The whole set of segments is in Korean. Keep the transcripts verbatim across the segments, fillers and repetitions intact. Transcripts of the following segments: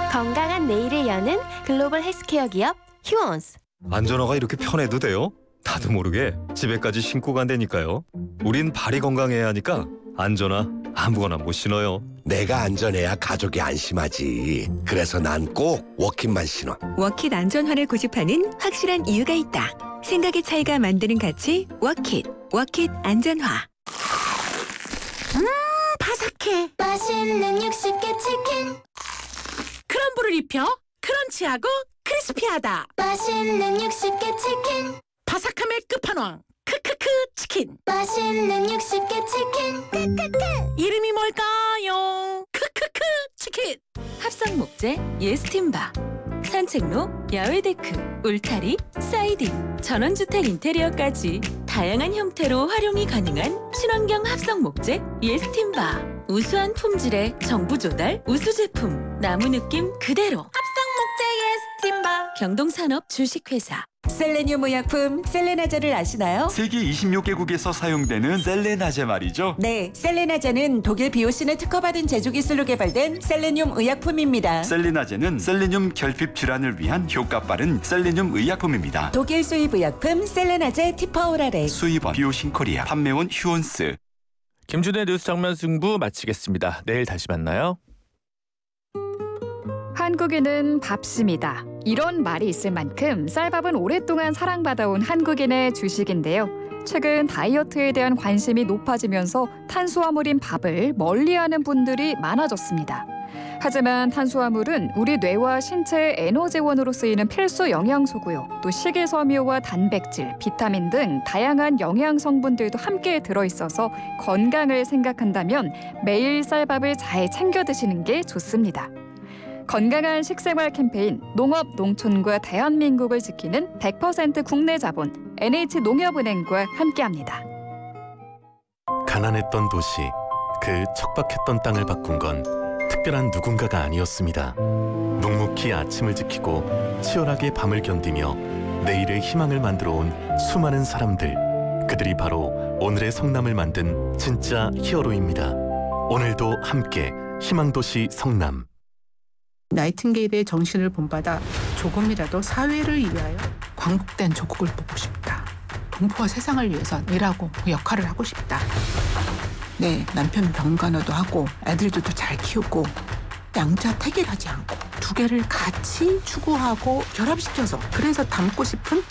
건강한 내일을 여는 글로벌 헬스케어 기업 휴원스. 안전화가 이렇게 편해도 돼요? 나도 모르게 집에까지 신고 간다니까요. 우린 발이 건강해야 하니까 안전화 아무거나 못 신어요. 내가 안전해야 가족이 안심하지. 그래서 난 꼭 워킷만 신어. 워킷 안전화를 고집하는 확실한 이유가 있다. 생각의 차이가 만드는 가치 워킷. 워킷 안전화. 음 바삭해. 맛있는 육십 개 치킨. 크럼블을 입혀 크런치하고 크리스피하다. 맛있는 육십 개 치킨. 바삭함의 끝판왕 크크크 치킨. 맛있는 육십 개 치킨. 크크크. 이름이 뭘까요? 크크크 치킨. 합성 목재 예스팀바. 산책로, 야외 데크, 울타리, 사이딩, 전원주택 인테리어까지 다양한 형태로 활용이 가능한 친환경 합성 목재 예스팀바. 우수한 품질의 정부 조달 우수 제품. 나무 느낌 그대로. 합성 목재 예스팀바. 경동산업 주식회사. 셀레늄 의약품 셀레나제를 아시나요? 세계 이십육 개국에서 사용되는 셀레나제 말이죠. 네, 셀레나제는 독일 비오신을 특허받은 제조기술로 개발된 셀레늄 의약품입니다. 셀레나제는 셀레늄 결핍 질환을 위한 효과 빠른 셀레늄 의약품입니다. 독일 수입 의약품 셀레나제 티파오라레. 수입원 비오신 코리아, 판매원 휴원스. 김준의 뉴스 장면 승부 마치겠습니다. 내일 다시 만나요. 한국인은 밥심이다. 이런 말이 있을 만큼 쌀밥은 오랫동안 사랑받아온 한국인의 주식인데요. 최근 다이어트에 대한 관심이 높아지면서 탄수화물인 밥을 멀리하는 분들이 많아졌습니다. 하지만 탄수화물은 우리 뇌와 신체의 에너지원으로 쓰이는 필수 영양소고요. 또 식이섬유와 단백질, 비타민 등 다양한 영양 성분들도 함께 들어있어서 건강을 생각한다면 매일 쌀밥을 잘 챙겨 드시는 게 좋습니다. 건강한 식생활 캠페인 농업, 농촌과 대한민국을 지키는 백 퍼센트 국내 자본 엔에이치농협은행과 함께합니다. 가난했던 도시, 그 척박했던 땅을 바꾼 건 특별한 누군가가 아니었습니다. 묵묵히 아침을 지키고 치열하게 밤을 견디며 내일의 희망을 만들어 온 수많은 사람들. 그들이 바로 오늘의 성남을 만든 진짜 히어로입니다. 오늘도 함께 희망도시 성남. 나이팅게일의 정신을 본받아 조금이라도 사회를 위하여 광복된 조국을 보고 싶다. 동포와 세상을 위해서 일하고 그 역할을 하고 싶다. 네, 남편 병간호도 하고 애들도 잘 키우고 양자 태길하지 않고 두 개를 같이 추구하고 결합시켜서 그래서 닮고 싶은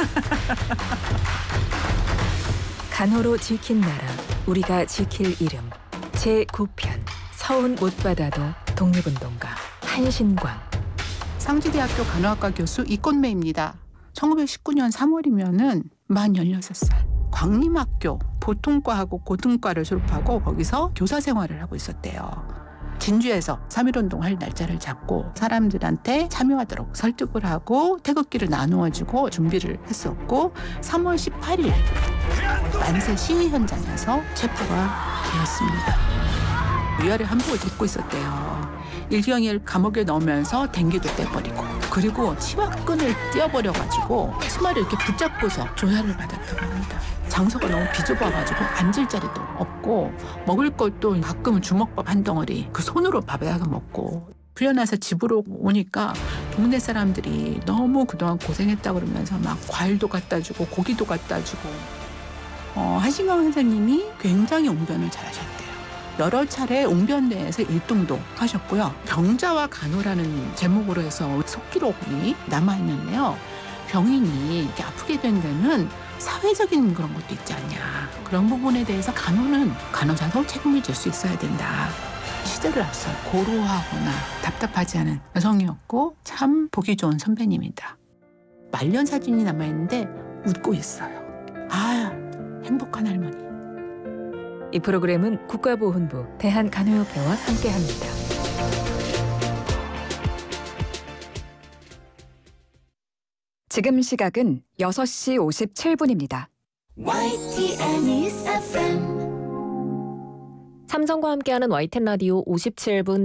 간호로 지킨 나라, 우리가 지킬 이름. 제구 편 서운 못 받아도 독립운동가 한신광. 상지대학교 간호학과 교수 이꽃매입니다. 천구백십구 년 삼월이면은 만 열여섯 살. 광림학교 보통과하고 고등과를 졸업하고 거기서 교사 생활을 하고 있었대요. 진주에서 삼일운동 할 날짜를 잡고 사람들한테 참여하도록 설득을 하고 태극기를 나누어주고 준비를 했었고 삼월 십팔일 만세 시위 현장에서 체포가 되었습니다. 위아래 한복을 입고 있었대요. 일경일 감옥에 넣으면서 댕기도 떼버리고 그리고 치마끈을 띄어버려가지고 치마를 이렇게 붙잡고서 조사를 받았다고 합니다. 장소가 너무 비좁아가지고 앉을 자리도 없고 먹을 것도 가끔은 주먹밥 한 덩어리 그 손으로 밥에다가 먹고 풀려나서 집으로 오니까 동네 사람들이 너무 그동안 고생했다고 그러면서 막 과일도 갖다 주고 고기도 갖다 주고 어, 한신광 선생님이 굉장히 웅변을 잘하셨대요. 여러 차례 웅변대회에서 일 등도 하셨고요. 병자와 간호라는 제목으로 해서 속기록이 남아있는데요. 병인이 이렇게 아프게 된 데는 사회적인 그런 것도 있지 않냐. 그런 부분에 대해서 간호는 간호사도 책임을 질 수 있어야 된다. 시대를 앞서 고루하거나 답답하지 않은 여성이었고 참 보기 좋은 선배님이다. 말년 사진이 남아있는데 웃고 있어요. 아, 행복한 할머니. 이 프로그램은 국가보훈부 대한간호협회와 함께합니다. 지금 시각은 여섯 시 오십칠 분입니다. 와이티엔 News 에프엠. 삼성과 함께하는 와이텐 라디오 오십칠 분